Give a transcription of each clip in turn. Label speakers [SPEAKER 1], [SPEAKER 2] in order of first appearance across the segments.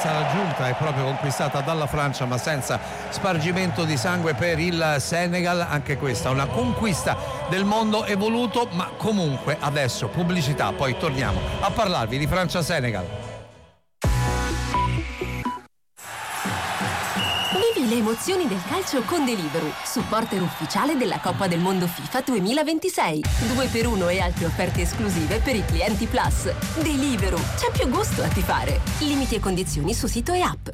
[SPEAKER 1] ripartenza raggiunta e proprio conquistata dalla Francia, ma senza spargimento di sangue per il Senegal. Anche questa una conquista del mondo evoluto, ma comunque adesso pubblicità, poi torniamo a parlarvi di Francia-Senegal.
[SPEAKER 2] Vivi le emozioni del calcio con Deliveroo, supporter ufficiale della Coppa del Mondo FIFA 2026. 2x1 e altre offerte esclusive per i clienti Plus. Deliveroo, c'è più gusto a tifare. Limiti e condizioni su sito e app.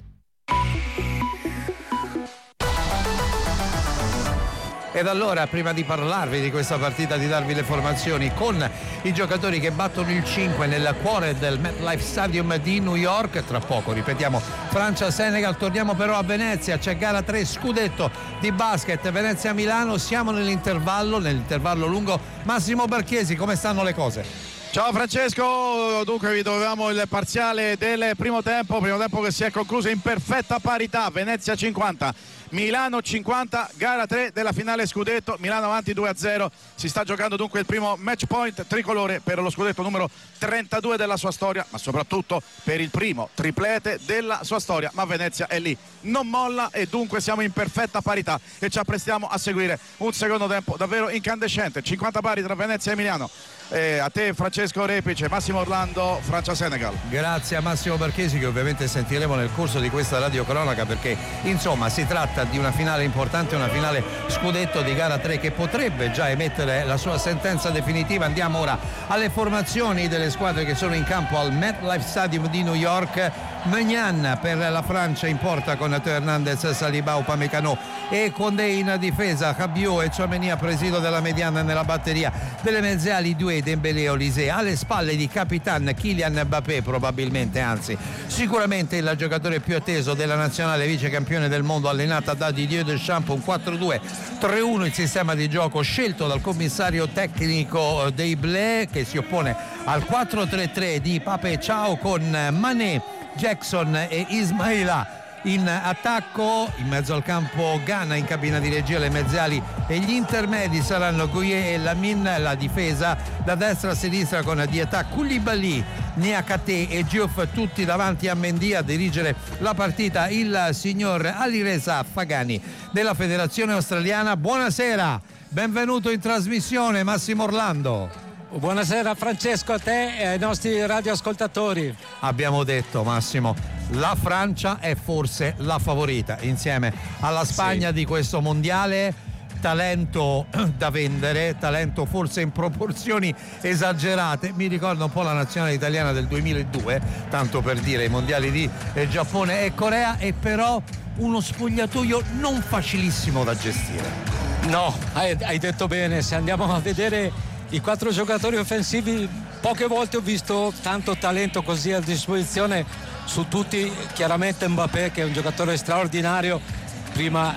[SPEAKER 1] Ed allora, prima di parlarvi di questa partita, di darvi le formazioni con i giocatori che battono il 5 nel cuore del MetLife Stadium di New York, tra poco ripetiamo Francia-Senegal. Torniamo però a Venezia, c'è gara 3 scudetto di basket Venezia-Milano, siamo nell'intervallo lungo. Massimo Barchesi, come stanno le cose?
[SPEAKER 3] Ciao Francesco, dunque vi dovevamo il parziale del primo tempo che si è concluso in perfetta parità, Venezia 50, Milano 50, gara 3 della finale scudetto, Milano avanti 2-0, si sta giocando dunque il primo match point tricolore per lo scudetto numero 32 della sua storia, ma soprattutto per il primo triplete della sua storia, ma Venezia è lì, non molla e dunque siamo in perfetta parità e ci apprestiamo a seguire un secondo tempo davvero incandescente, 50 pari tra Venezia e Milano. A te Francesco Repice, Massimo Orlando, Francia-Senegal.
[SPEAKER 1] Grazie a Massimo Barchesi, che ovviamente sentiremo nel corso di questa radiocronaca, perché insomma si tratta di una finale importante, una finale scudetto di gara 3 che potrebbe già emettere la sua sentenza definitiva. Andiamo ora alle formazioni delle squadre che sono in campo al MetLife Stadium di New York. Magnan per la Francia in porta con Teo Hernandez, Saliba, Upamecano e Condé in difesa, Rabiot e Tchouaméni a presidio della mediana nella batteria delle mezze ali, Doué, Dembélé, Olise alle spalle di Capitan Kylian Mbappé, probabilmente, anzi sicuramente il giocatore più atteso della nazionale vice campione del mondo allenata da Didier Deschamps. Un 4-2-3-1 il sistema di gioco scelto dal commissario tecnico dei Bleu, che si oppone al 4-3-3 di Pape Thiaw con Mané, Jackson e Ismaila in attacco. In mezzo al campo Ghana, in cabina di regia le mezze ali e gli intermedi saranno Gueye e Lamine. La difesa da destra a sinistra con Diatta, Koulibaly, Niakate e Diouf, tutti davanti a Mendy. A dirigere la partita il signor Alireza Fagani della Federazione Australiana. Buonasera, benvenuto in trasmissione Massimo Orlando.
[SPEAKER 4] Buonasera Francesco, a te e ai nostri radioascoltatori.
[SPEAKER 1] Abbiamo detto, Massimo, la Francia è forse la favorita insieme alla Spagna di questo mondiale. Talento da vendere, talento forse in proporzioni esagerate, mi ricorda un po' la nazionale italiana del 2002, tanto per dire, i mondiali di Giappone e Corea, e però uno spogliatoio non facilissimo da gestire.
[SPEAKER 4] No, hai detto bene. Se andiamo a vedere i 4 giocatori offensivi, poche volte ho visto tanto talento così a disposizione su tutti. Chiaramente Mbappé, che è un giocatore straordinario. Prima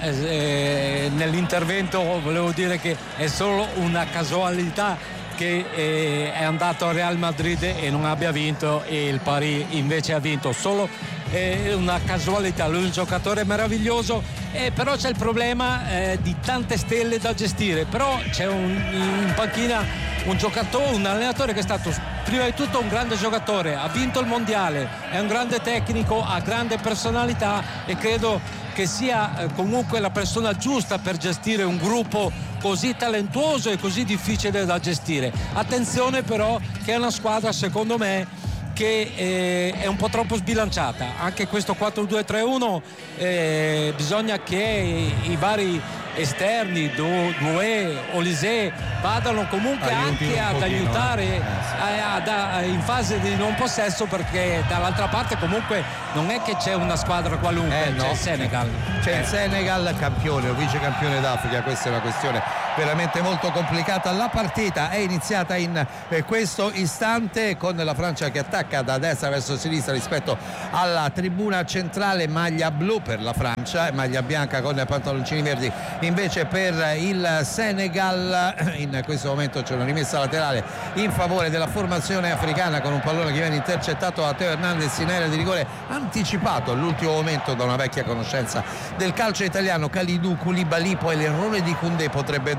[SPEAKER 4] nell'intervento volevo dire che è solo una casualità che è andato al Real Madrid e non abbia vinto, e il Paris invece ha vinto. Solo una casualità. Lui è un giocatore meraviglioso, però c'è il problema di tante stelle da gestire. Però c'è in panchina un allenatore che è stato prima di tutto un grande giocatore, ha vinto il mondiale, è un grande tecnico, ha grande personalità e credo che sia comunque la persona giusta per gestire un gruppo così talentuoso e così difficile da gestire. Attenzione però che è una squadra, secondo me, che è un po' troppo sbilanciata. Anche questo 4-2-3-1 bisogna che i vari esterni, Doué, Olise, vadano comunque anche ad aiutare in fase di non possesso, perché dall'altra parte comunque non è che c'è una squadra qualunque, c'è il Senegal.
[SPEAKER 1] C'è il Senegal, campione o vice campione d'Africa. Questa è una questione veramente molto complicata. La partita è iniziata in questo istante con la Francia che attacca da destra verso sinistra rispetto alla tribuna centrale, maglia blu per la Francia e maglia bianca con pantaloncini verdi invece per il Senegal. In questo momento c'è una rimessa laterale in favore della formazione africana con un pallone che viene intercettato da Teo Hernandez in area di rigore, anticipato all'ultimo momento da una vecchia conoscenza del calcio italiano, Kalidou Koulibaly. Poi l'errore di Koundé potrebbe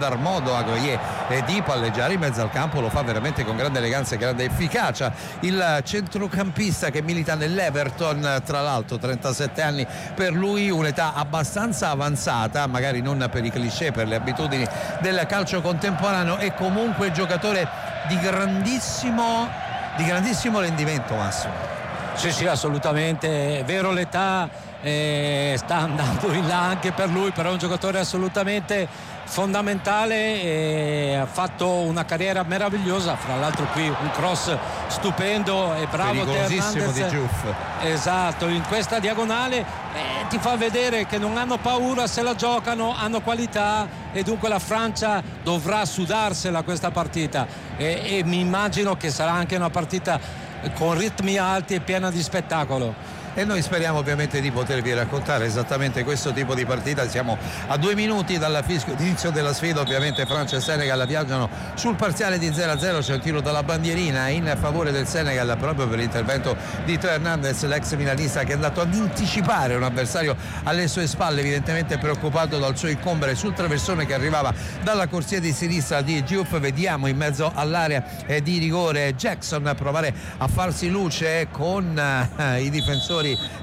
[SPEAKER 1] dar modo a Goyer di palleggiare in mezzo al campo. Lo fa veramente con grande eleganza e grande efficacia il centrocampista che milita nell'Everton, tra l'altro 37 anni per lui, un'età abbastanza avanzata, magari non per i cliché, per le abitudini del calcio contemporaneo, e comunque giocatore di grandissimo rendimento, Massimo.
[SPEAKER 4] Sì, assolutamente, è vero, l'età sta andando in là anche per lui, però è un giocatore assolutamente fondamentale, ha fatto una carriera meravigliosa, fra l'altro qui un cross stupendo e bravo
[SPEAKER 1] pericolosissimo
[SPEAKER 4] di
[SPEAKER 1] Diouf.
[SPEAKER 4] Esatto, in questa diagonale ti fa vedere che non hanno paura, se la giocano, hanno qualità, e dunque la Francia dovrà sudarsela questa partita, e mi immagino che sarà anche una partita con ritmi alti e piena di spettacolo.
[SPEAKER 1] E noi speriamo ovviamente di potervi raccontare esattamente questo tipo di partita. Siamo a 2 minuti dal fischio d'inizio della sfida. Ovviamente Francia e Senegal viaggiano sul parziale di 0-0, c'è un tiro dalla bandierina in favore del Senegal proprio per l'intervento di Théo Hernandez, l'ex milanista, che è andato ad anticipare un avversario alle sue spalle, evidentemente preoccupato dal suo incombere sul traversone che arrivava dalla corsia di sinistra di Diouf. Vediamo in mezzo all'area di rigore Jackson a provare a farsi luce con i difensori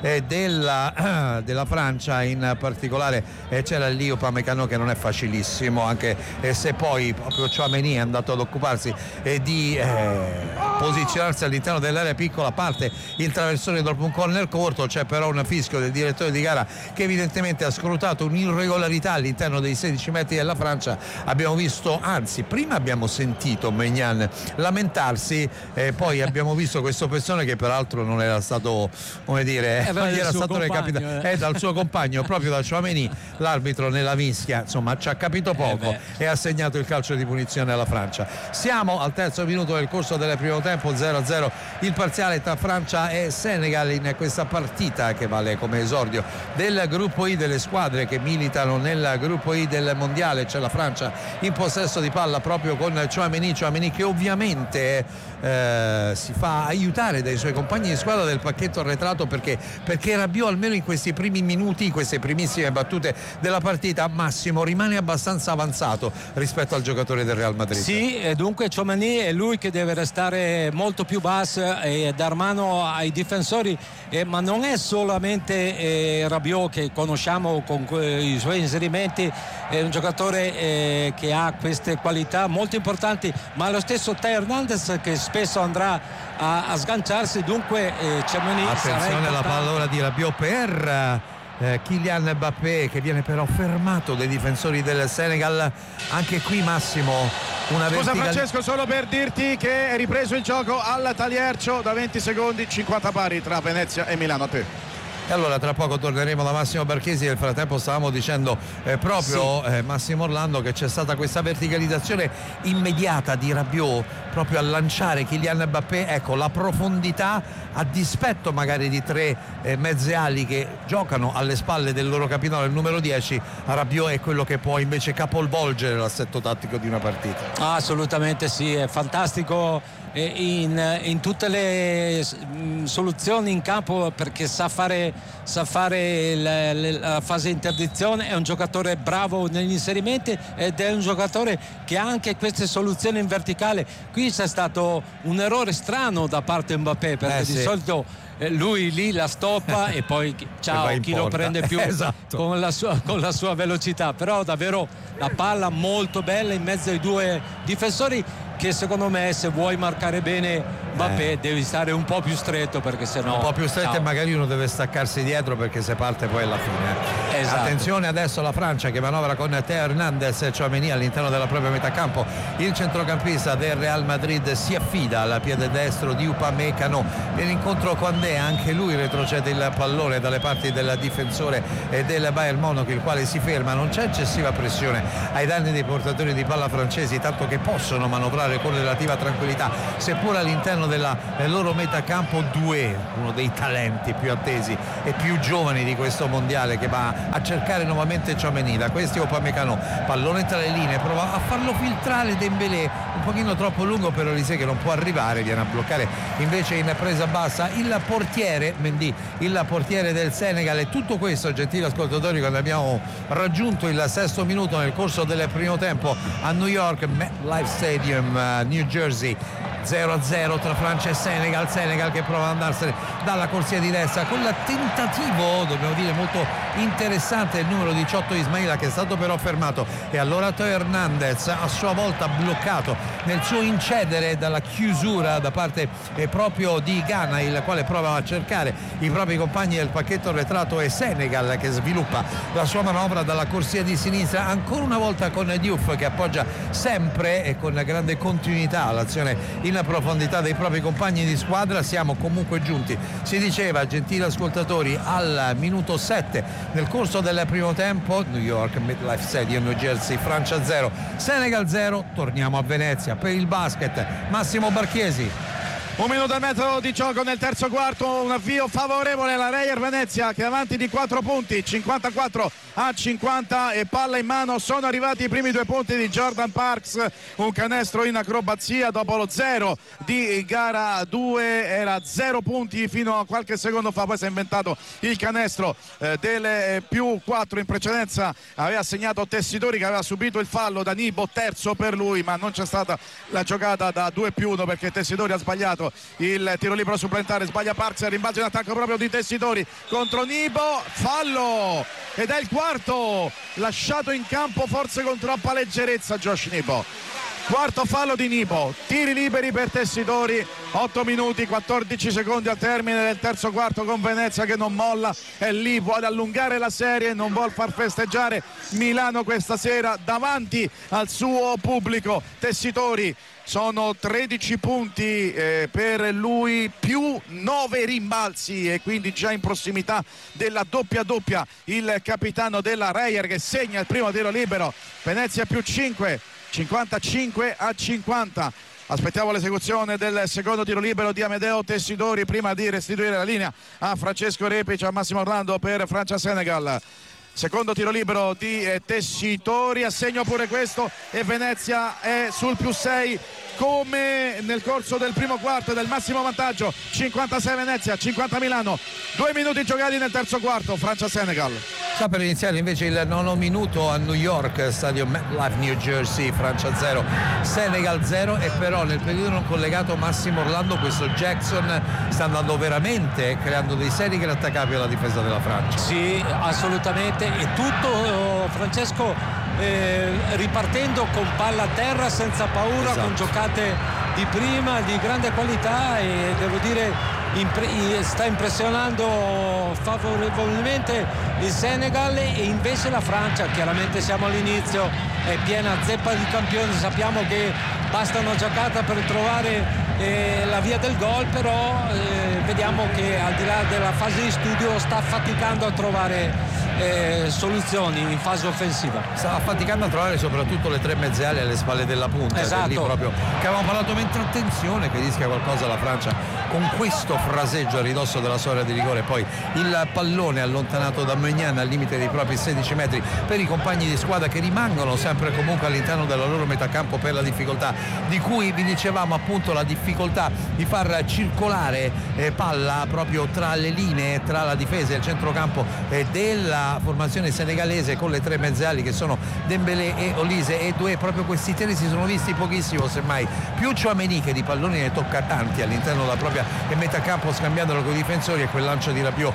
[SPEAKER 1] della Francia, in particolare c'era lì Upamecano, che non è facilissimo, anche se poi proprio Tchouaméni è andato ad occuparsi di posizionarsi all'interno dell'area piccola, a parte il traversone dopo un corner corto. C'è però un fischio del direttore di gara che evidentemente ha scrutato un'irregolarità all'interno dei 16 metri della Francia. Abbiamo visto, anzi prima abbiamo sentito Maignan lamentarsi, poi abbiamo visto questo persone che peraltro non era stato, come dire, non gli era stato recapitato dal suo compagno, proprio da Tchouaméni. L'arbitro nella mischia insomma ci ha capito poco e ha segnato il calcio di punizione alla Francia. Siamo al terzo minuto del corso del primo tempo, 0-0 il parziale tra Francia e Senegal in questa partita che vale come esordio del gruppo I delle squadre che militano nel gruppo I del mondiale. C'è la Francia in possesso di palla proprio con Tchouaméni che ovviamente si fa aiutare dai suoi compagni di squadra del pacchetto arretrato, perché Rabiot almeno in questi primi minuti, in queste primissime battute della partita, Massimo, rimane abbastanza avanzato rispetto al giocatore del Real Madrid.
[SPEAKER 4] Sì, e dunque Tchouaméni è lui che deve restare molto più basso e dar mano ai difensori, ma non è solamente Rabiot che conosciamo con i suoi inserimenti, è un giocatore che ha queste qualità molto importanti, ma lo stesso Théo Hernandez che spesso andrà a sganciarsi, dunque Tchouaméni
[SPEAKER 1] attenzione alla palla ora di Rabiot per Kylian Mbappé, che viene però fermato dai difensori del Senegal. Anche qui Massimo una
[SPEAKER 3] Scusa Francesco, solo per dirti che è ripreso il gioco al Taliercio da 20 secondi, 50 pari tra Venezia e Milano. A te.
[SPEAKER 1] E allora tra poco torneremo da Massimo Barchesi. Nel frattempo stavamo dicendo proprio Massimo Orlando che c'è stata questa verticalizzazione immediata di Rabiot proprio a lanciare Kylian Mbappé. Ecco la profondità, a dispetto magari di tre mezze ali che giocano alle spalle del loro capitano, il numero 10. Rabiot è quello che può invece capovolgere l'assetto tattico di una partita.
[SPEAKER 4] Assolutamente sì, è fantastico in tutte le soluzioni in campo, perché sa fare la fase interdizione, è un giocatore bravo negli inserimenti ed è un giocatore che ha anche queste soluzioni in verticale. Qui c'è stato un errore strano da parte di Mbappé, perché di solito lui lì la stoppa e poi ciao, chi lo prende più
[SPEAKER 1] esatto.
[SPEAKER 4] con la sua velocità, però davvero la palla molto bella in mezzo ai due difensori, che secondo me se vuoi marcare bene Mbappé devi stare un po' più stretto, perché sennò
[SPEAKER 1] un po' più stretto e magari uno deve staccarsi dietro, perché se parte poi alla fine.
[SPEAKER 4] Esatto.
[SPEAKER 1] Attenzione adesso la Francia che manovra con Théo Hernandez e Tchouaméni all'interno della propria metà campo. Il centrocampista del Real Madrid si affida al piede destro di Upamecano nell'incontro con De, anche lui retrocede il pallone dalle parti del difensore e del Bayern Monaco, il quale si ferma. Non c'è eccessiva pressione ai danni dei portatori di palla francesi, tanto che possono manovrare con relativa tranquillità, seppur all'interno della loro metacampo Doué, uno dei talenti più attesi e più giovani di questo mondiale, che va a cercare nuovamente Tchouaméni. Da questi Upamecano, pallone tra le linee, prova a farlo filtrare Dembélé, un pochino troppo lungo per Olise che non può arrivare, viene a bloccare invece in presa bassa il portiere Mendy, il portiere del Senegal. E tutto questo, gentili ascoltatori, quando abbiamo raggiunto il sesto minuto nel corso del primo tempo a New York, MetLife Stadium, New Jersey. 0-0 tra Francia e Senegal che prova ad andarsene dalla corsia di destra con il tentativo, dobbiamo dire molto interessante, il numero 18 Ismaila, che è stato però fermato, e allora Teo Hernandez a sua volta bloccato nel suo incedere dalla chiusura da parte proprio di Ghana, il quale prova a cercare i propri compagni del pacchetto arretrato, e Senegal che sviluppa la sua manovra dalla corsia di sinistra, ancora una volta con Diouf che appoggia sempre e con grande continuità l'azione in profondità dei propri compagni di squadra. Siamo comunque giunti, si diceva, gentili ascoltatori, al minuto 7 nel corso del primo tempo. New York, MetLife Stadium, New Jersey, Francia 0, Senegal 0. Torniamo a Venezia per il basket. Massimo Barchesi.
[SPEAKER 3] 1 minuto e mezzo di gioco nel terzo quarto, un avvio favorevole alla Reyer Venezia che è avanti di 4 punti, 54-50, e palla in mano. Sono arrivati i primi 2 punti di Jordan Parks, un canestro in acrobazia dopo lo 0 di gara 2, era 0 punti fino a qualche secondo fa, poi si è inventato il canestro delle più 4. In precedenza aveva segnato Tessitori, che aveva subito il fallo da Nibo, terzo per lui, ma non c'è stata la giocata da 2+1 perché Tessitori ha sbagliato il tiro libero supplementare. Sbaglia Parks, rimbalzo in attacco proprio di Tessitori contro Nibo, fallo, ed è il quarto, lasciato in campo forse con troppa leggerezza Josh Nibo. Quarto fallo di Nibo, tiri liberi per Tessitori. 8 minuti 14 secondi al termine del terzo quarto, con Venezia che non molla, è lì, vuole allungare la serie, non vuol far festeggiare Milano questa sera davanti al suo pubblico. Tessitori, sono 13 punti per lui, più 9 rimbalzi, e quindi già in prossimità della doppia il capitano della Reyer, che segna il primo tiro libero. Venezia più 5, 55-50. Aspettiamo l'esecuzione del secondo tiro libero di Amedeo Tessitori prima di restituire la linea a Francesco Repic, a Massimo Orlando per Francia-Senegal. Secondo tiro libero di Tessitori, assegno pure questo, e Venezia è sul più 6 come nel corso del primo quarto, del massimo vantaggio. 56 Venezia, 50 Milano. 2 minuti giocati nel terzo quarto, Francia-Senegal.
[SPEAKER 1] Sta per iniziare invece il nono minuto a New York, stadio MetLife, New Jersey, Francia 0, Senegal 0, e però nel periodo non collegato Massimo Orlando, questo Jackson sta andando veramente creando dei seri grattacapi alla difesa della Francia.
[SPEAKER 4] Sì, assolutamente, e tutto Francesco ripartendo con palla a terra senza paura, esatto, con giocate di prima, di grande qualità, e devo dire sta impressionando favorevolmente il Senegal. E invece la Francia, chiaramente siamo all'inizio, è piena zeppa di campioni, sappiamo che basta una giocata per trovare la via del gol, però vediamo che al di là della fase di studio sta faticando a trovare soluzioni in fase offensiva.
[SPEAKER 1] Stava faticando a trovare soprattutto le tre mezze ali alle spalle della punta,
[SPEAKER 4] esatto,
[SPEAKER 1] lì proprio che avevamo parlato, mentre attenzione che rischia qualcosa la Francia con questo fraseggio a ridosso della soglia di rigore. Poi il pallone allontanato da Maignan al limite dei propri 16 metri per i compagni di squadra, che rimangono sempre comunque all'interno della loro metacampo per la difficoltà di cui vi dicevamo, appunto la difficoltà di far circolare palla proprio tra le linee, tra la difesa e il centrocampo della formazione senegalese, con le tre mezze ali che sono Dembélé e Olise e Doué. Proprio questi tiri si sono visti pochissimo, semmai più Tchouaméni, che di palloni ne tocca tanti all'interno della propria metacampo scambiandolo con i difensori, e quel lancio di Rabiot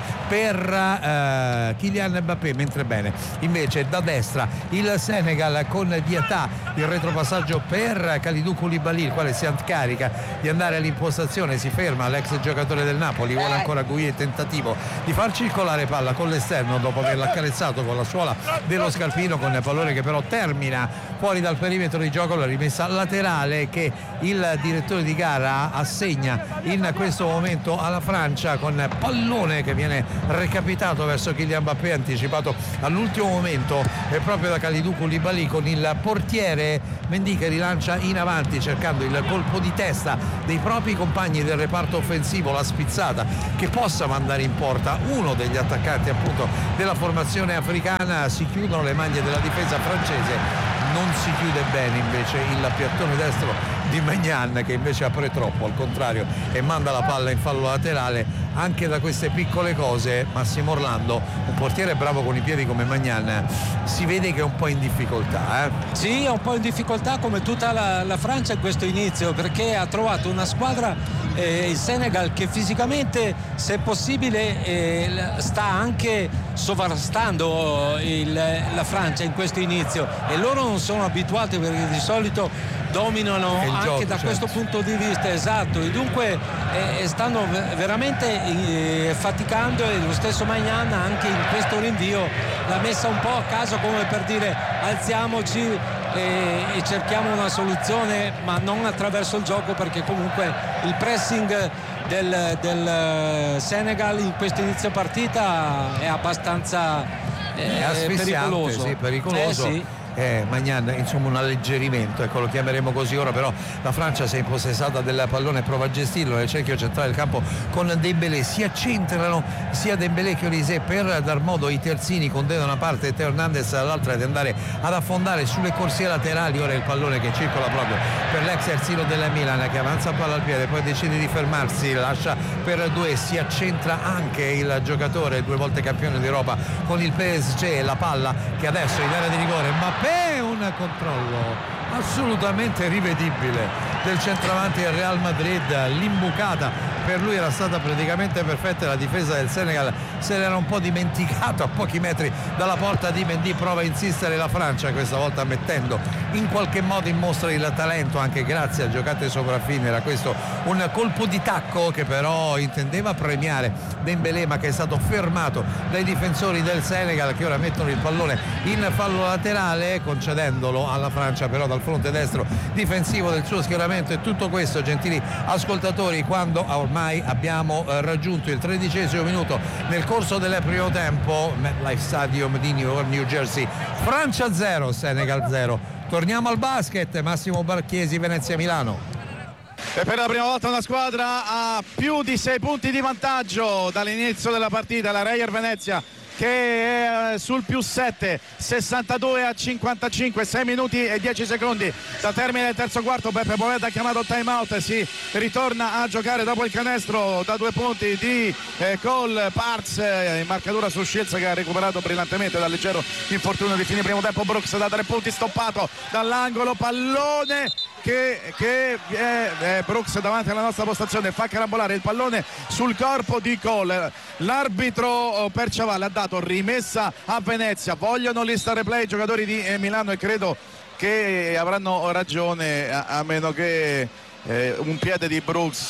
[SPEAKER 1] per Kylian Mbappé. Mentre bene invece da destra il Senegal con Diatta, il retropassaggio per Kalidou Koulibaly, il quale si carica di andare all'impostazione, si ferma l'ex giocatore del Napoli, vuole ancora Gouye, tentativo di far circolare palla con l'esterno dopo averla l'accarezzato con la suola dello scarpino, con il pallone che però termina fuori dal perimetro di gioco. La rimessa laterale che il direttore di gara assegna in questo momento alla Francia, con pallone che viene recapitato verso Kylian Mbappé, anticipato all'ultimo momento proprio da Kalidou Koulibaly, con il portiere Mendy che rilancia in avanti cercando il colpo di testa dei propri compagni del reparto offensivo, la spizzata che possa mandare in porta uno degli attaccanti appunto della formazione africana. Si chiudono le maglie della difesa francese, non si chiude bene invece il piattone destro di Maignan, che invece apre troppo al contrario e manda la palla in fallo laterale. Anche da queste piccole cose Massimo Orlando, un portiere bravo con i piedi come Maignan, si vede che è un po' in difficoltà.
[SPEAKER 4] Sì, è un po' in difficoltà come tutta la Francia in questo inizio, perché ha trovato una squadra, il Senegal, che fisicamente, se possibile, sta anche sovrastando la Francia in questo inizio, e loro non sono abituati, perché di solito dominano anche
[SPEAKER 1] gioco,
[SPEAKER 4] da questo punto di vista, esatto, e dunque stanno veramente faticando, e lo stesso Maignan anche in questo rinvio l'ha messa un po' a caso, come per dire alziamoci e cerchiamo una soluzione, ma non attraverso il gioco, perché comunque il pressing del Senegal in questo inizio partita è abbastanza pericoloso.
[SPEAKER 1] Sì, pericoloso.
[SPEAKER 4] Sì.
[SPEAKER 1] Maignan, insomma, un alleggerimento, ecco, lo chiameremo così. Ora però la Francia si è impossessata del pallone e prova a gestirlo nel cerchio centrale del campo con Dembélé. Si accentrano sia Dembélé che Olise per dar modo ai terzini, con De da una parte e Teo Hernandez dall'altra, di andare ad affondare sulle corsie laterali. Ora il pallone che circola proprio per l'ex terzino della Milan, che avanza palla al piede, poi decide di fermarsi, lascia per due, si accentra anche il giocatore 2 volte campione d'Europa con il PSG, la palla che adesso in area di rigore, ma un controllo assolutamente rivedibile del centravanti del Real Madrid. L'imbucata per lui era stata praticamente perfetta, la difesa del Senegal se l'era un po' dimenticato a pochi metri dalla porta di Mendy. Prova a insistere la Francia, questa volta mettendo in qualche modo in mostra il talento anche grazie a giocate sopraffine. Era questo un colpo di tacco che però intendeva premiare Dembélé, ma che è stato fermato dai difensori del Senegal, che ora mettono il pallone in fallo laterale, concedendolo alla Francia però dal fronte destro difensivo del suo schieramento. E tutto questo, gentili ascoltatori, quando ormai abbiamo raggiunto il 13° minuto nel corso del primo tempo, MetLife Stadium di New Jersey. Francia 0, Senegal 0. Torniamo al basket. Massimo Barchesi, Venezia Milano.
[SPEAKER 3] E per la prima volta una squadra a più di 6 punti di vantaggio dall'inizio della partita, la Reyer Venezia, che è sul +7, 62-55, 6 minuti e 10 secondi da termine del terzo quarto. Beppe Poveda ha chiamato time out, si ritorna a giocare dopo il canestro da 2 punti di Cole Parks, in marcatura su Shields, che ha recuperato brillantemente dal leggero infortunio di fine primo tempo. Brooks da 3 punti, stoppato dall'angolo, pallone che Brooks davanti alla nostra postazione fa carambolare il pallone sul corpo di Cole. L'arbitro Perciavalle ha dato rimessa a Venezia. Vogliono l'Instant Replay i giocatori di Milano, e credo che avranno ragione, a meno che un piede di Brooks,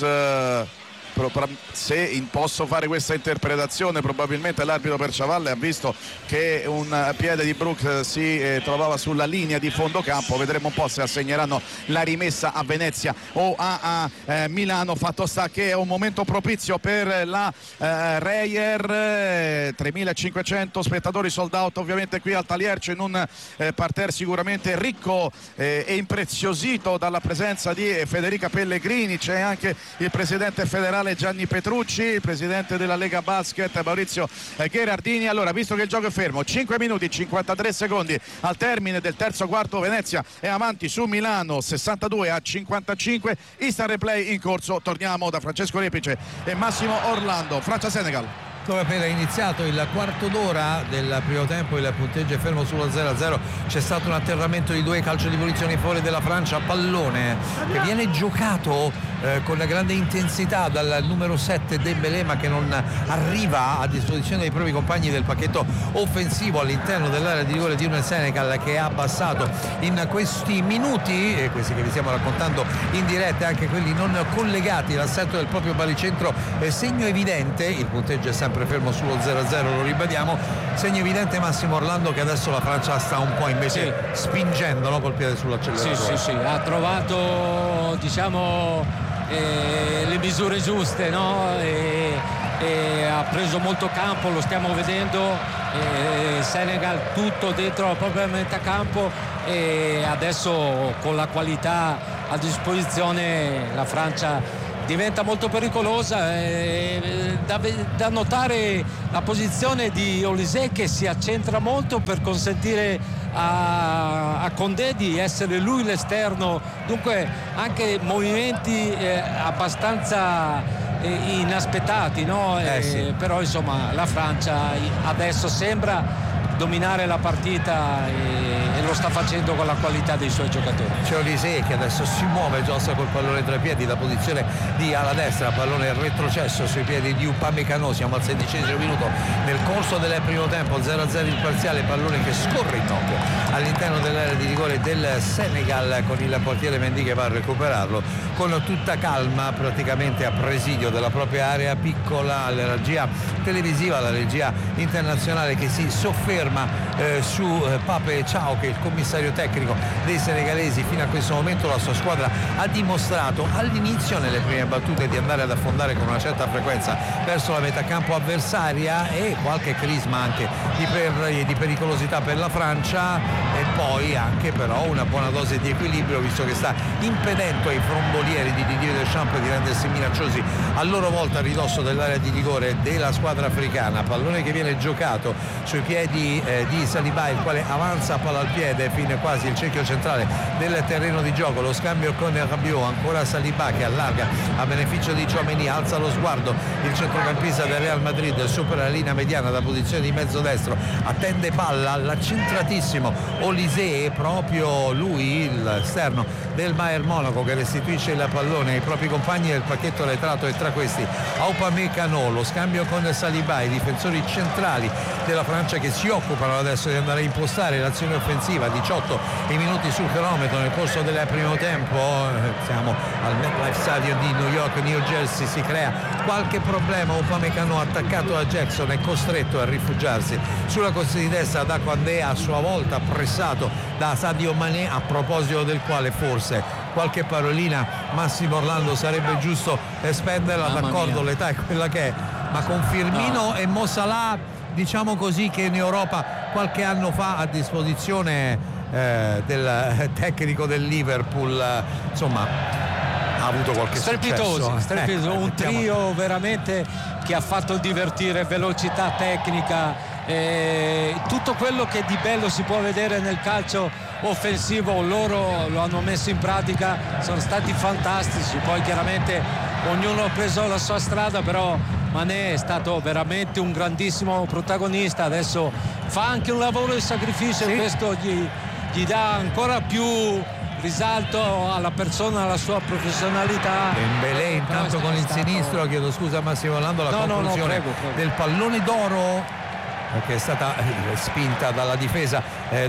[SPEAKER 3] se posso fare questa interpretazione, probabilmente l'arbitro Perciavalle ha visto che un piede di Brooks si trovava sulla linea di fondo campo. Vedremo un po' se assegneranno la rimessa a Venezia o a Milano. Fatto sta che è un momento propizio per la Reyer, 3.500 spettatori sold out ovviamente qui al Taliercio, in un parterre sicuramente ricco e impreziosito dalla presenza di Federica Pellegrini. C'è anche il presidente federale Gianni Petrucci, il presidente della Lega Basket Maurizio Gherardini. Allora, visto che il gioco è fermo, 5 minuti 53 secondi al termine del terzo quarto, Venezia è avanti su Milano 62-55. Instant replay in corso. Torniamo da Francesco Repice e Massimo Orlando. Francia-Senegal.
[SPEAKER 1] Dove appena iniziato il quarto d'ora del primo tempo, il punteggio è fermo sullo 0-0. C'è stato un atterramento di 2, calcio di punizione in favore della Francia, pallone che viene giocato con grande intensità dal numero 7 Dembélé, ma che non arriva a disposizione dei propri compagni del pacchetto offensivo all'interno dell'area di rigore di un Senegal che ha abbassato in questi minuti, e questi che vi stiamo raccontando in diretta, anche quelli non collegati, l'assetto del proprio baricentro è segno evidente. Il punteggio è sempre sempre fermo sullo 0-0, lo ribadiamo. Segno evidente, Massimo Orlando, che adesso la Francia sta un po' invece spingendo, no, col piede sull'acceleratore.
[SPEAKER 4] Sì, ha trovato, diciamo, le misure giuste, no? E ha preso molto campo, lo stiamo vedendo. Senegal tutto dentro la propria metà campo, e adesso con la qualità a disposizione la Francia diventa molto pericolosa. Da notare la posizione di Olise, che si accentra molto per consentire a Condé di essere lui l'esterno, dunque anche movimenti abbastanza inaspettati, no?
[SPEAKER 1] Sì.
[SPEAKER 4] Però insomma la Francia adesso sembra dominare la partita e lo sta facendo con la qualità dei suoi giocatori.
[SPEAKER 1] C'è Olise che adesso si muove, gioca col pallone tra i piedi, la posizione di ala destra, pallone retrocesso sui piedi di Upamecano. Siamo al 16° minuto nel corso del primo tempo, 0-0 il parziale, pallone che scorre in doppio all'interno dell'area di rigore del Senegal, con il portiere Mendy che va a recuperarlo con tutta calma, praticamente a presidio della propria area piccola. La regia televisiva, la regia internazionale che si sofferma su Pape Thiaw, che è il commissario tecnico dei senegalesi. Fino a questo momento la sua squadra ha dimostrato all'inizio, nelle prime battute, di andare ad affondare con una certa frequenza verso la metà campo avversaria, e qualche crisma anche di pericolosità per la Francia, e poi anche però una buona dose di equilibrio, visto che sta impedendo ai frombolieri di Didier Deschamps di rendersi minacciosi a loro volta a ridosso dell'area di rigore della squadra africana. Pallone che viene giocato sui piedi di Saliba, il quale avanza palla al piede fino quasi il cerchio centrale del terreno di gioco. Lo scambio con Rabiot, ancora Saliba che allarga a beneficio di Tchouaméni, alza lo sguardo il centrocampista del Real Madrid, supera la linea mediana da posizione di mezzo destro, attende palla, l'accentratissimo Olise, proprio lui l'esterno del Bayern Monaco, che restituisce il pallone ai propri compagni del pacchetto arretrato, e tra questi Upamecano. Lo scambio con Saliba, i difensori centrali della Francia che si occupano adesso di andare a impostare l'azione offensiva. 18 i minuti sul cronometro nel corso del primo tempo. Siamo al MetLife Stadium di New York, New Jersey. Si crea qualche problema, Upamecano attaccato da Jackson è costretto a rifugiarsi sulla costa di destra da Condé, a sua volta pressato da Sadio Mané, a proposito del quale forse qualche parolina, Massimo Orlando, sarebbe giusto spenderla. D'accordo, l'età è quella che è, ma con Firmino e Mo Salah, diciamo così, che in Europa qualche anno fa a disposizione del tecnico del Liverpool, insomma ha avuto qualche successo.
[SPEAKER 4] Strepitoso, un trio veramente che ha fatto divertire, velocità tecnica, tutto quello che di bello si può vedere nel calcio offensivo loro lo hanno messo in pratica, sono stati fantastici. Poi chiaramente ognuno ha preso la sua strada, però Mané è stato veramente un grandissimo protagonista, adesso fa anche un lavoro di sacrificio, e questo gli dà ancora più risalto alla persona, alla sua professionalità.
[SPEAKER 1] Dembélé intanto con il sinistro, chiedo scusa Massimo Orlando, la conclusione prego. Del pallone d'oro, che è stata spinta dalla difesa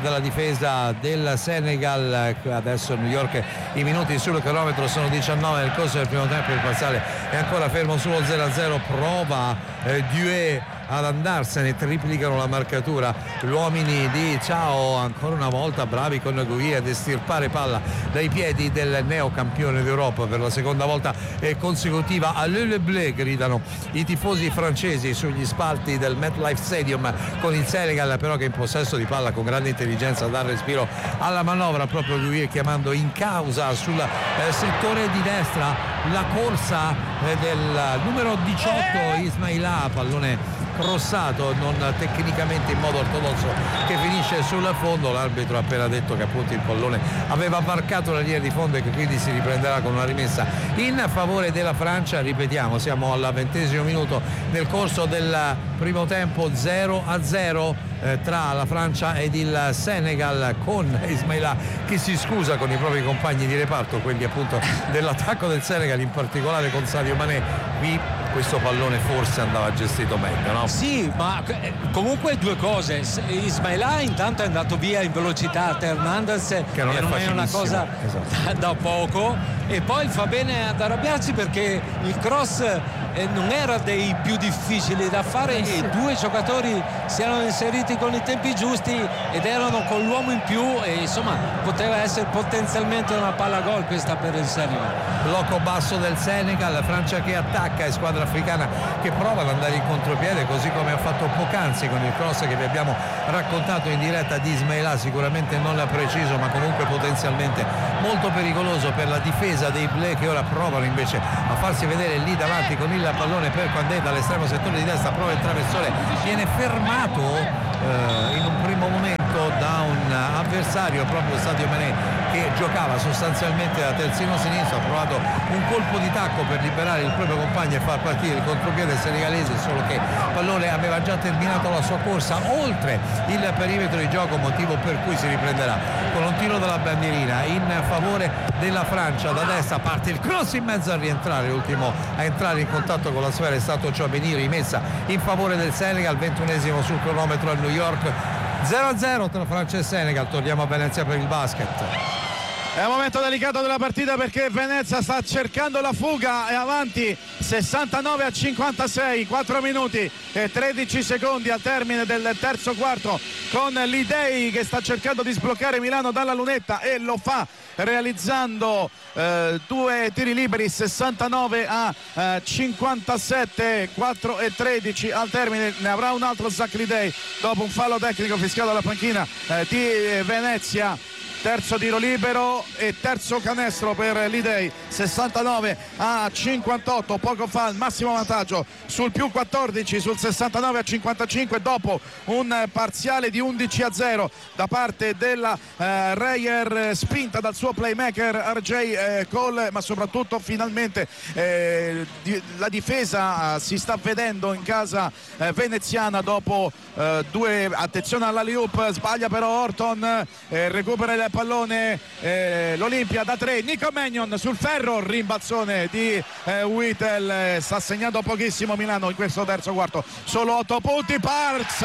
[SPEAKER 1] del Senegal. Adesso New York, i minuti sul cronometro sono 19 nel corso del primo tempo, il parziale è ancora fermo sullo 0-0. Prova Doué ad andarsene, triplicano la marcatura gli uomini di Thiaw, ancora una volta bravi con Gouiri ad estirpare palla dai piedi del neocampione d'Europa per la seconda volta consecutiva. Allez le bleu, gridano i tifosi francesi sugli spalti del MetLife Stadium, con il Senegal però che in possesso di palla con grande intelligenza dà respiro alla manovra, proprio Gouiri chiamando in causa sul settore di destra la corsa del numero 18 Ismaila, pallone crossato non tecnicamente in modo ortodosso che finisce sul fondo. L'arbitro ha appena detto che appunto il pallone aveva varcato la linea di fondo e che quindi si riprenderà con una rimessa in favore della Francia. Ripetiamo, siamo al 20° minuto nel corso del primo tempo, 0-0 tra la Francia ed il Senegal, con Ismaila che si scusa con i propri compagni di reparto, quelli appunto dell'attacco del Senegal, in particolare con Sadio Mané. Qui questo pallone forse andava gestito meglio, no?
[SPEAKER 4] Sì, ma comunque due cose. Ismaila intanto è andato via in velocità a Hernandez,
[SPEAKER 1] che non è
[SPEAKER 4] una cosa da poco, e poi fa bene ad arrabbiarsi perché il cross non era dei più difficili da fare, e 2 giocatori si erano inseriti con i tempi giusti ed erano con l'uomo in più, e insomma poteva essere potenzialmente una palla gol questa per il Senegal.
[SPEAKER 1] Blocco basso del Senegal, Francia che attacca e squadra africana che prova ad andare in contropiede, così come ha fatto poc'anzi con il cross che vi abbiamo raccontato in diretta di Ismaila, sicuramente non preciso ma comunque potenzialmente molto pericoloso per la difesa dei Bleu, che ora provano invece a farsi vedere lì davanti con il pallone per Koundé dall'estremo settore di destra, prova il traversone, viene fermato in un primo momento da un avversario, proprio Sadio Mané, che giocava sostanzialmente da terzino sinistro, ha provato un colpo di tacco per liberare il proprio compagno e far partire il contropiede senegalese, solo che il pallone aveva già terminato la sua corsa oltre il perimetro di gioco, motivo per cui si riprenderà con un tiro dalla bandierina in favore della Francia. Da destra parte il cross in mezzo a rientrare, l'ultimo a entrare in contatto con la sfera è stato Tchouaméni, rimessa in favore del Senegal, 21esimo sul cronometro a New York. 0-0 tra Francia e Senegal. Torniamo a Venezia per il basket.
[SPEAKER 3] È un momento delicato della partita perché Venezia sta cercando la fuga, è avanti 69-56, 4 minuti e 13 secondi al termine del terzo quarto, con l'Idei che sta cercando di sbloccare Milano dalla lunetta e lo fa realizzando 2 tiri liberi, 69-57, 4 e 13 al termine. Ne avrà un altro Zach L'Idei dopo un fallo tecnico fischiato alla panchina di Venezia. Terzo tiro libero e terzo canestro per l'Idei, 69-58, poco fa il massimo vantaggio sul più 14 sul 69-55 dopo un parziale di 11-0 da parte della Reyer, spinta dal suo playmaker RJ Cole, ma soprattutto finalmente la difesa si sta vedendo in casa veneziana dopo 2, attenzione all'alley-oop, sbaglia però Orton, recupera il pallone l'Olimpia da 3, Nico Mannion sul ferro, rimbalzone di Whittle, sta segnando pochissimo Milano in questo terzo quarto, solo 8 punti. Parks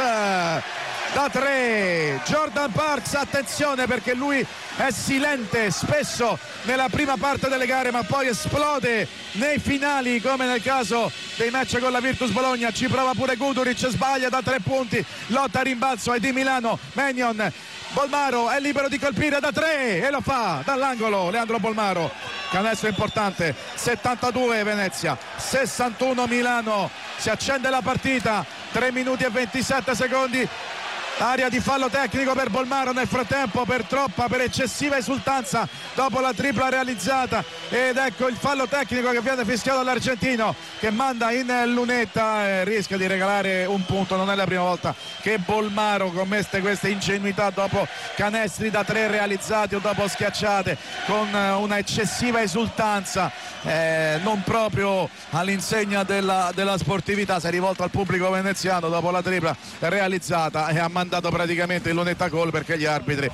[SPEAKER 3] da 3, Jordan Parks, attenzione perché lui è silente spesso nella prima parte delle gare ma poi esplode nei finali, come nel caso dei match con la Virtus Bologna. Ci prova pure Guduric, sbaglia da 3 punti, lotta a rimbalzo, è di Milano. Mannion, Bolmaro è libero di colpire da 3 e lo fa dall'angolo Leandro Bolmaro, canestro importante. 72 Venezia, 61 Milano, si accende la partita, 3 minuti e 27 secondi. Area di fallo tecnico per Bolmaro nel frattempo per eccessiva esultanza dopo la tripla realizzata, ed ecco il fallo tecnico che viene fischiato all'argentino che manda in lunetta e rischia di regalare un punto. Non è la prima volta che Bolmaro commette queste ingenuità dopo canestri da 3 realizzati o dopo schiacciate con una eccessiva esultanza, non proprio all'insegna della sportività. Si è rivolto al pubblico veneziano dopo la tripla realizzata e ha mandato praticamente in lunetta gol perché gli arbitri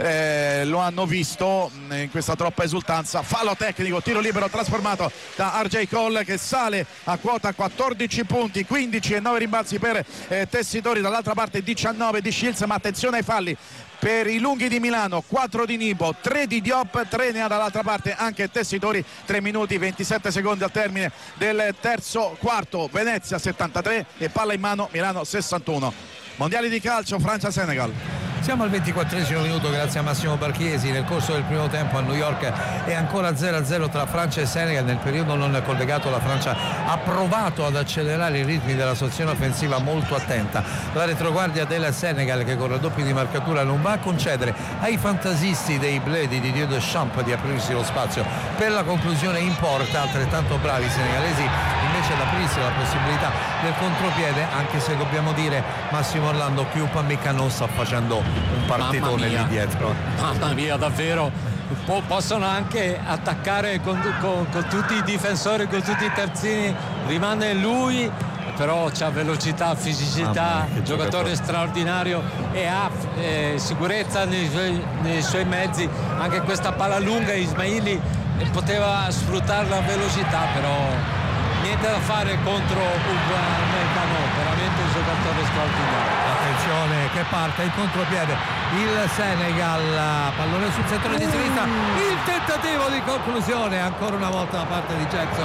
[SPEAKER 3] lo hanno visto in questa troppa esultanza. Fallo tecnico, tiro libero trasformato da RJ Cole che sale a quota 14 punti, 15 e 9 rimbalzi per Tessitori, dall'altra parte 19 di Shields, ma attenzione ai falli per i lunghi di Milano, 4 di Nibo, 3 di Diop, 3 ne ha dall'altra parte anche Tessitori. 3 minuti 27 secondi al termine del terzo quarto, Venezia 73 e palla in mano Milano 61. Mondiali di calcio Francia-Senegal.
[SPEAKER 1] Siamo al 24esimo minuto grazie a Massimo Barchiesi. Nel corso del primo tempo a New York è ancora 0-0 tra Francia e Senegal. Nel periodo non collegato la Francia ha provato ad accelerare i ritmi della sua azione offensiva molto attenta. La retroguardia del Senegal, che con raddoppi di marcatura non va a concedere ai fantasisti dei Bleu di Didier Deschamps di aprirsi lo spazio per la conclusione in porta. Altrettanto bravi i senegalesi invece ad aprirsi la possibilità del contropiede, anche se dobbiamo dire Massimo Orlando che Upamecano sta facendo un partitone lì dietro.
[SPEAKER 4] Mamma mia, davvero. Possono anche attaccare con tutti i difensori, con tutti i terzini, rimane lui, però c'ha velocità, fisicità, giocatore straordinario e ha sicurezza nei suoi mezzi. Anche questa palla lunga Ismaili poteva sfruttare la velocità, però niente da fare contro Upamecano, veramente un giocatore straordinario.
[SPEAKER 1] Attenzione che parte in contropiede il Senegal, pallone sul settore di sinistra, il tentativo di conclusione ancora una volta da parte di Jackson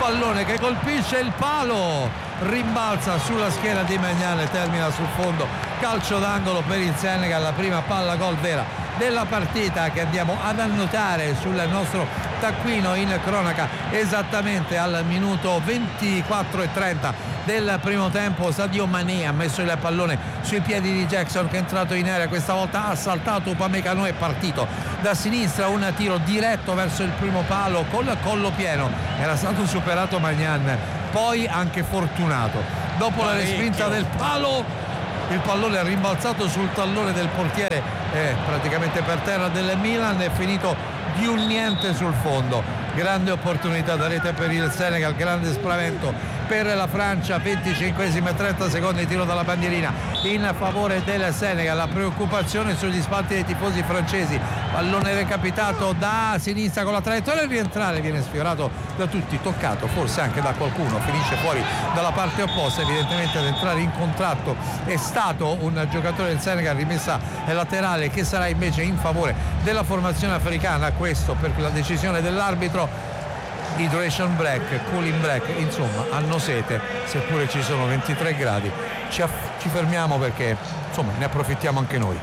[SPEAKER 1] pallone che colpisce il palo, rimbalza sulla schiena di Maignan e termina sul fondo. Calcio d'angolo per il Senegal, la prima palla gol vera della partita che andiamo ad annotare sul nostro taccuino in cronaca esattamente al minuto 24:30 del primo tempo. Sadio Mané ha messo il pallone sui piedi di Jackson, che è entrato in area, questa volta ha saltato Upamecano, è partito da sinistra, un tiro diretto verso il primo palo col collo pieno, era stato superato Maignan, poi anche fortunato dopo la respinta del palo. Il pallone è rimbalzato sul tallone del portiere, praticamente per terra del Milan, è finito di un niente sul fondo. Grande opportunità da rete per il Senegal, grande spavento per la Francia. 25esimo e 30 secondi, tiro dalla bandierina in favore del Senegal. La preoccupazione sugli spalti dei tifosi francesi, pallone recapitato da sinistra con la traiettoria rientrare, viene sfiorato da tutti, toccato forse anche da qualcuno, finisce fuori dalla parte opposta. Evidentemente ad entrare in contratto è stato un giocatore del Senegal, rimessa laterale che sarà invece in favore della formazione africana. Questo per la decisione dell'arbitro. Hydration break, cooling break, insomma hanno sete, seppure ci sono 23 gradi. Ci fermiamo perché insomma ne approfittiamo anche noi.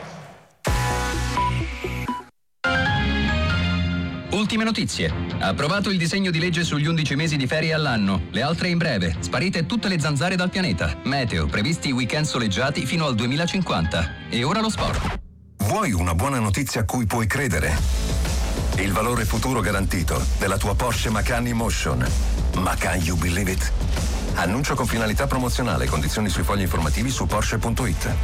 [SPEAKER 5] Ultime notizie. Approvato il disegno di legge sugli 11 mesi di ferie all'anno. Le altre in breve. Sparite tutte le zanzare dal pianeta. Meteo. Previsti weekend soleggiati fino al 2050. E ora lo sport.
[SPEAKER 6] Vuoi una buona notizia a cui puoi credere? Il valore futuro garantito della tua Porsche Macan Emotion. Macan, you believe it? Annuncio con finalità promozionale. Condizioni sui fogli informativi su Porsche.it.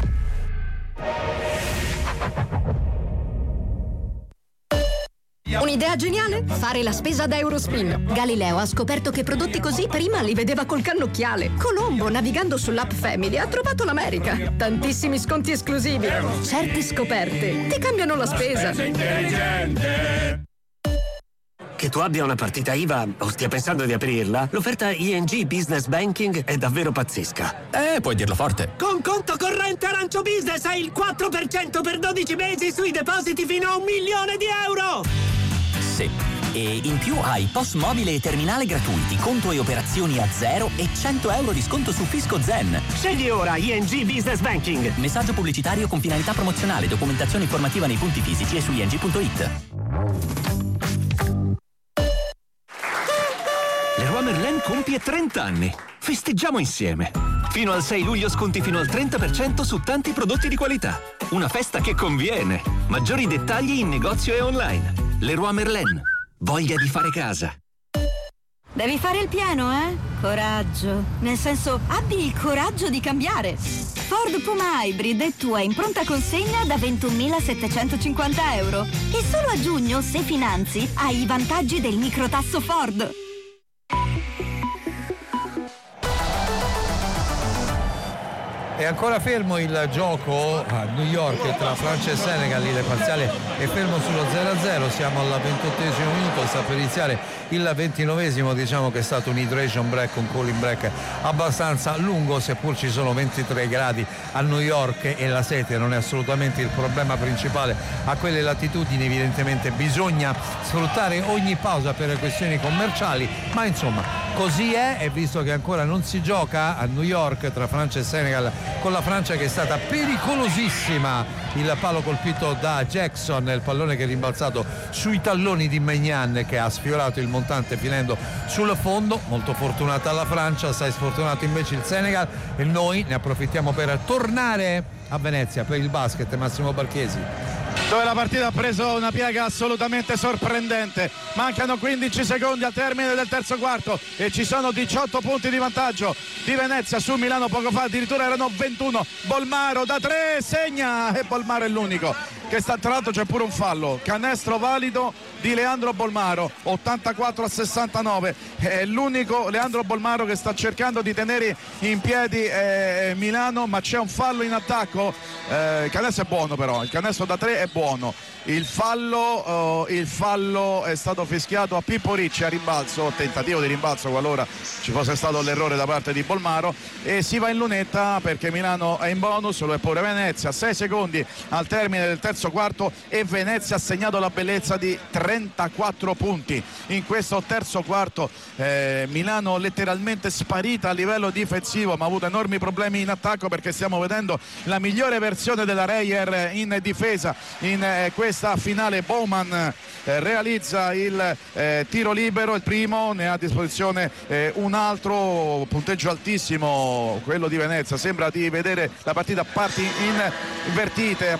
[SPEAKER 7] Un'idea geniale? Fare la spesa da Eurospin. Galileo ha scoperto che prodotti così prima li vedeva col cannocchiale. Colombo, navigando sull'app Family, ha trovato l'America. Tantissimi sconti esclusivi. Certe scoperte ti cambiano la spesa.
[SPEAKER 8] Che tu abbia una partita IVA o stia pensando di aprirla, l'offerta ING Business Banking è davvero pazzesca.
[SPEAKER 9] Puoi dirlo forte.
[SPEAKER 8] Con conto corrente Arancio Business hai il 4% per 12 mesi sui depositi fino a €1.000.000!
[SPEAKER 9] Sì. E in più hai POS mobile e terminale gratuiti, conto e operazioni a zero e €100 di sconto su Fisco Zen.
[SPEAKER 8] Scegli ora ING Business Banking.
[SPEAKER 9] Messaggio pubblicitario con finalità promozionale, documentazione informativa nei punti fisici e su ing.it.
[SPEAKER 10] Leroy Merlin compie 30 anni. Festeggiamo insieme. Fino al 6 luglio sconti fino al 30% su tanti prodotti di qualità. Una festa che conviene. Maggiori dettagli in negozio e online. Leroy Merlin. Voglia di fare casa.
[SPEAKER 11] Devi fare il pieno, eh? Coraggio. Nel senso, abbi il coraggio di cambiare. Ford Puma Hybrid è tua in pronta consegna da €21.750. E solo a giugno, se finanzi, hai i vantaggi del microtasso Ford.
[SPEAKER 1] È ancora fermo il gioco a New York tra Francia e Senegal, il parziale è fermo sullo 0-0, siamo al 28esimo minuto, sta per iniziare il 29esimo, diciamo che è stato un hydration break, un cooling break abbastanza lungo, seppur ci sono 23 gradi a New York e la sete non è assolutamente il problema principale a quelle latitudini. Evidentemente bisogna sfruttare ogni pausa per questioni commerciali, ma insomma così è, e visto che ancora non si gioca a New York tra Francia e Senegal, con la Francia che è stata pericolosissima, il palo colpito da Jackson, il pallone che è rimbalzato sui talloni di Maignan che ha sfiorato il montante finendo sul fondo. Molto fortunata la Francia, assai sfortunato invece il Senegal, e noi ne approfittiamo per tornare a Venezia per il basket. Massimo Barchesi,
[SPEAKER 3] dove la partita ha preso una piega assolutamente sorprendente. Mancano 15 secondi al termine del terzo quarto e ci sono 18 punti di vantaggio di Venezia su Milano. Poco fa addirittura erano 21. Bolmaro da 3 segna, e Bolmaro è l'unico che sta, tra l'altro c'è pure un fallo, canestro valido di Leandro Bolmaro, 84-69, è l'unico Leandro Bolmaro che sta cercando di tenere in piedi Milano, ma c'è un fallo in attacco. Il canestro è buono, però il canestro da 3 è buono. Il fallo è stato fischiato a Pippo Ricci a rimbalzo, tentativo di rimbalzo qualora ci fosse stato l'errore da parte di Bolmaro, e si va in lunetta perché Milano è in bonus, lo è pure Venezia. 6 secondi al termine del terzo terzo quarto e Venezia ha segnato la bellezza di 34 punti in questo terzo quarto. Milano letteralmente sparita a livello difensivo, ma ha avuto enormi problemi in attacco, perché stiamo vedendo la migliore versione della Reyer in difesa in questa finale. Bowman realizza il tiro libero, il primo, ne ha a disposizione un altro. Punteggio altissimo quello di Venezia, sembra di vedere la partita a parti invertite,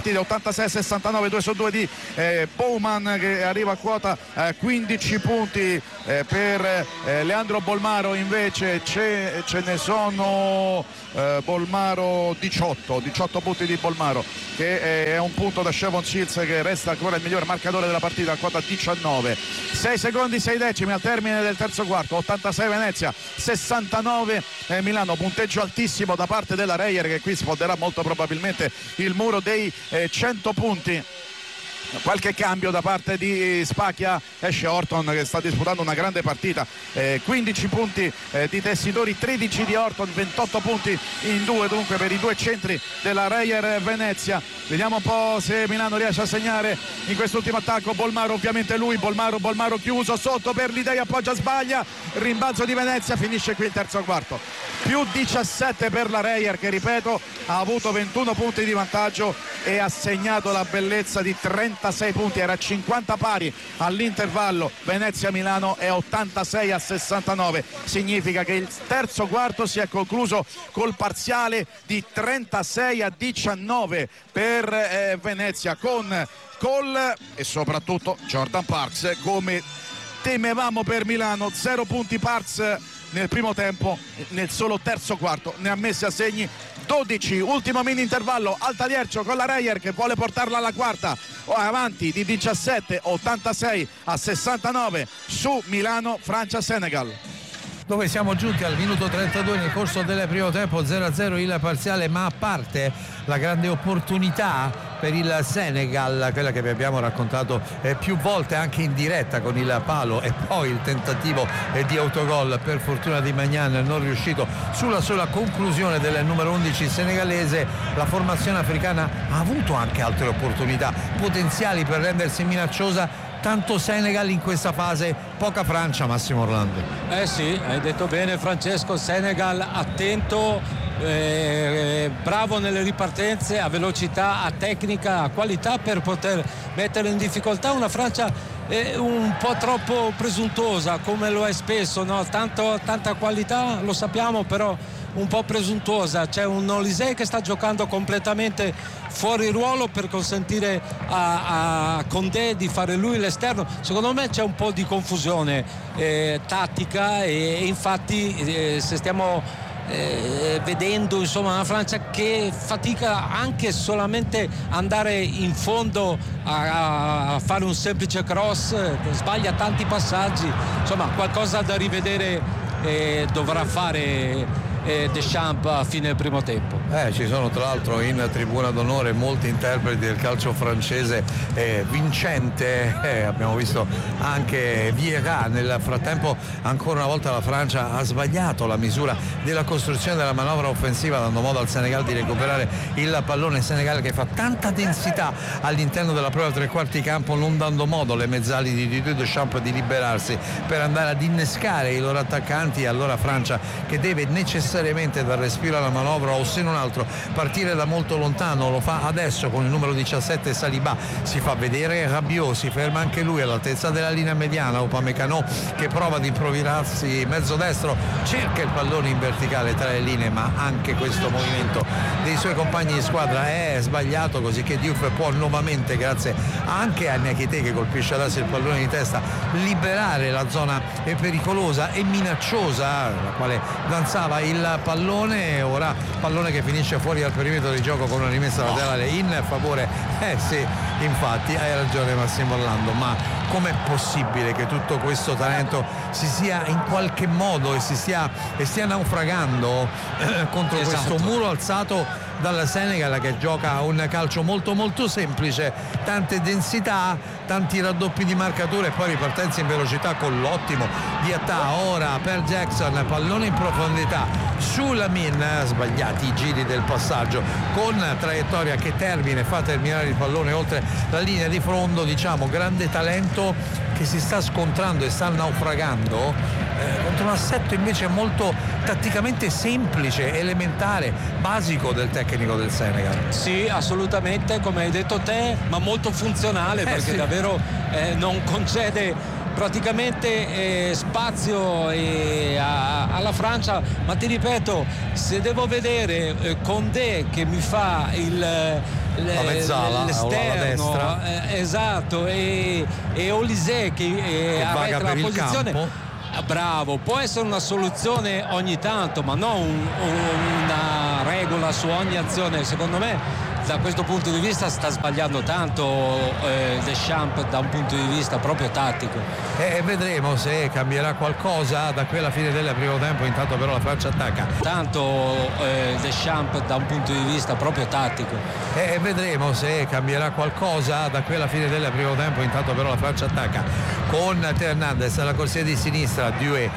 [SPEAKER 3] 86-69, 2 su 2 di Bowman, che arriva a quota 15 punti. Per Leandro Bolmaro invece ce ne sono Bolmaro 18 punti di Bolmaro, che è un punto da Shavon Shields, che resta ancora il miglior marcatore della partita, a quota 19. 6 secondi 6 decimi al termine del terzo quarto, 86 Venezia, 69 Milano. Punteggio altissimo da parte della Reyer, che qui sfonderà molto probabilmente il muro dei 100 punti. Qualche cambio da parte di Spacchia, esce Orton che sta disputando una grande partita, 15 punti di Tessitore, 13 di Orton, 28 punti in due dunque per i due centri della Reyer Venezia. Vediamo un po' se Milano riesce a segnare in quest'ultimo attacco. Bolmaro, ovviamente lui, Bolmaro chiuso sotto per l'idea, appoggia, sbaglia, rimbalzo di Venezia, finisce qui il terzo quarto. Più 17 per la Reyer, che ripeto ha avuto 21 punti di vantaggio e ha segnato la bellezza di 36 punti, era 50 pari all'intervallo. Venezia-Milano è 86-69, significa che il terzo quarto si è concluso col parziale di 36-19 per Venezia, con Cole e soprattutto Jordan Parks. Come temevamo per Milano, 0 punti Parks nel primo tempo, nel solo terzo quarto ne ha messi a segni 12. Ultimo mini intervallo, Altaliercio con la Reyer che vuole portarla alla quarta, avanti di 17, 86-69 su Milano, Francia-Senegal,
[SPEAKER 1] dove siamo giunti al minuto 32 nel corso del primo tempo. 0-0 il parziale, ma a parte la grande opportunità per il Senegal, quella che vi abbiamo raccontato più volte anche in diretta, con il palo e poi il tentativo di autogol, per fortuna di Magnan non riuscito sulla sola conclusione del numero 11 senegalese. La formazione africana ha avuto anche altre opportunità potenziali per rendersi minacciosa. Tanto Senegal in questa fase, poca Francia, Massimo Orlando.
[SPEAKER 4] Sì, hai detto bene Francesco. Senegal attento, bravo nelle ripartenze, a velocità, a tecnica, a qualità, per poter mettere in difficoltà una Francia un po' troppo presuntuosa, come lo è spesso, no? Tanta qualità, lo sappiamo, però un po' presuntuosa. C'è un Olise che sta giocando completamente fuori ruolo per consentire a Condé di fare lui l'esterno. Secondo me c'è un po' di confusione tattica e infatti se stiamo vedendo insomma una Francia che fatica anche solamente andare in fondo a fare un semplice cross, sbaglia tanti passaggi, insomma qualcosa da rivedere dovrà fare Deschamps a fine primo tempo.
[SPEAKER 1] Ci sono tra l'altro in tribuna d'onore molti interpreti del calcio francese vincente, abbiamo visto anche Vieira. Nel frattempo ancora una volta la Francia ha sbagliato la misura della costruzione della manovra offensiva, dando modo al Senegal di recuperare il pallone. Senegal che fa tanta densità all'interno della propria tre quarti campo, non dando modo alle mezzali di Didier Deschamps di liberarsi per andare ad innescare i loro attaccanti. Allora Francia che deve necessariamente dare respiro alla manovra, o se non altro partire da molto lontano. Lo fa adesso con il numero 17 Saliba, si fa vedere Rabiot, si ferma anche lui all'altezza della linea mediana. Upamecano che prova ad improvvisarsi mezzo destro, cerca il pallone in verticale tra le linee, ma anche questo movimento dei suoi compagni di squadra è sbagliato, così che Diouf può nuovamente, grazie anche a Niakité che colpisce adesso il pallone di testa, liberare la zona pericolosa e minacciosa la quale danzava il pallone. Ora pallone che finisce fuori dal perimetro di gioco con una rimessa laterale in favore. Sì, infatti hai ragione Massimo Orlando, ma com'è possibile che tutto questo talento si sia in qualche modo e stia naufragando contro questo muro alzato dal Senegal, che gioca un calcio molto molto semplice, tante densità, tanti raddoppi di marcatura e poi ripartenza in velocità con l'ottimo di Atta. Ora per Jackson, pallone in profondità sulla Min, sbagliati i giri del passaggio con traiettoria che fa terminare il pallone oltre la linea di fondo. Diciamo grande talento che si sta scontrando e sta naufragando contro un assetto invece molto tatticamente semplice, elementare, basico del tecnico del Senegal.
[SPEAKER 4] Sì, assolutamente, come hai detto te, ma molto funzionale, perché davvero non concede praticamente spazio alla Francia. Ma ti ripeto, se devo vedere Condé che mi fa
[SPEAKER 1] la mezzala,
[SPEAKER 4] l'esterno,
[SPEAKER 1] destra.
[SPEAKER 4] Esatto, e Olise che
[SPEAKER 1] vaga per
[SPEAKER 4] la posizione
[SPEAKER 1] campo.
[SPEAKER 4] Bravo, può essere una soluzione ogni tanto, ma non una regola su ogni azione. Secondo me da questo punto di vista sta sbagliando tanto Deschamps da un punto di vista proprio tattico.
[SPEAKER 1] E vedremo se cambierà qualcosa da qui alla fine del primo tempo. Intanto però la Francia attacca.
[SPEAKER 4] Tanto Deschamps da un punto di vista proprio tattico.
[SPEAKER 1] E vedremo se cambierà qualcosa da qui alla fine del primo tempo. Intanto però la Francia attacca con Teo Hernandez alla corsia di sinistra, Due